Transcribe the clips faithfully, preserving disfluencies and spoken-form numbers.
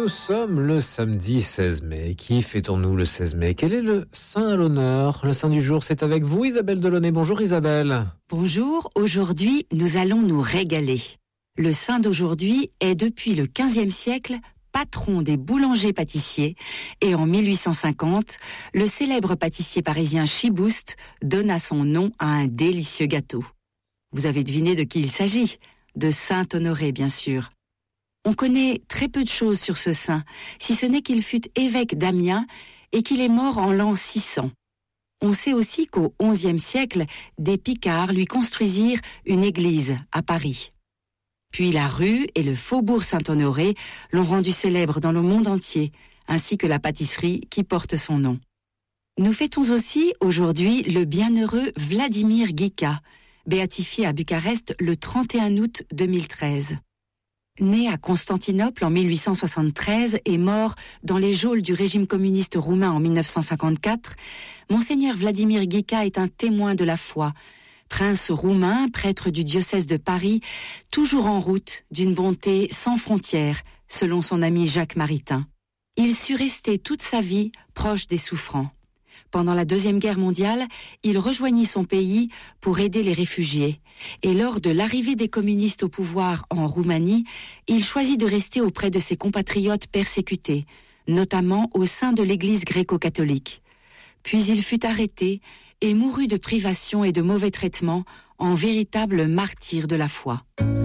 nous sommes le samedi seize mai. Qui fêtons-nous le seize mai? Quel est le saint à l'honneur? Le saint du jour, c'est avec vous, Isabelle Delaunay. Bonjour Isabelle. Bonjour, aujourd'hui, nous allons nous régaler. Le saint d'aujourd'hui est depuis le quinzième siècle patron des boulangers-pâtissiers et en mille huit cent cinquante, le célèbre pâtissier parisien Chiboust donna son nom à un délicieux gâteau. Vous avez deviné de qui il s'agit? De saint Honoré, bien sûr. On connaît très peu de choses sur ce saint, si ce n'est qu'il fut évêque d'Amiens et qu'il est mort en l'an six cents. On sait aussi qu'au onzième siècle, des Picards lui construisirent une église à Paris. Puis la rue et le faubourg Saint-Honoré l'ont rendu célèbre dans le monde entier, ainsi que la pâtisserie qui porte son nom. Nous fêtons aussi aujourd'hui le bienheureux Vladimir Guica, béatifié à Bucarest le trente et un août deux mille treize. Né à Constantinople en mille huit cent soixante-treize et mort dans les geôles du régime communiste roumain en mille neuf cent cinquante-quatre, Monseigneur Vladimir Guica est un témoin de la foi, prince roumain, prêtre du diocèse de Paris, toujours en route d'une bonté sans frontières, selon son ami Jacques Maritain. Il sut rester toute sa vie proche des souffrants. Pendant la Deuxième Guerre mondiale, il rejoignit son pays pour aider les réfugiés. Et lors de l'arrivée des communistes au pouvoir en Roumanie, il choisit de rester auprès de ses compatriotes persécutés, notamment au sein de l'Église gréco-catholique. Puis il fut arrêté et mourut de privations et de mauvais traitements en véritable martyr de la foi.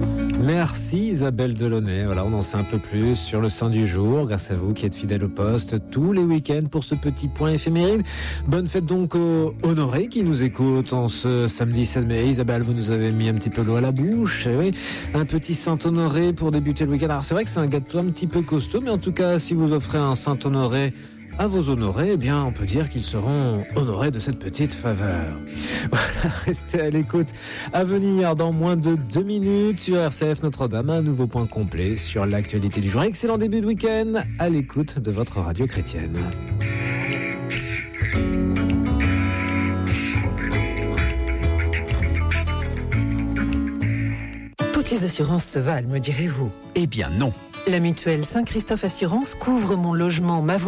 Merci Isabelle Delaunay. Voilà, on en sait un peu plus sur le saint du jour, grâce à vous qui êtes fidèle au poste tous les week-ends pour ce petit point éphéméride. Bonne fête donc aux Honorés qui nous écoutent en ce samedi seize mai. Isabelle, vous nous avez mis un petit peu l'eau à la bouche. Eh oui, un petit Saint-Honoré pour débuter le week-end. Alors c'est vrai que c'est un gâteau un petit peu costaud, mais en tout cas, si vous offrez un Saint-Honoré à vos honorés, eh bien, on peut dire qu'ils seront honorés de cette petite faveur. Voilà, restez à l'écoute. À venir dans moins de deux minutes sur R C F Notre-Dame, un nouveau point complet sur l'actualité du jour. Excellent début de week-end à l'écoute de votre radio chrétienne. Toutes les assurances se valent, me direz-vous? Eh bien non. La mutuelle Saint-Christophe Assurance couvre mon logement, ma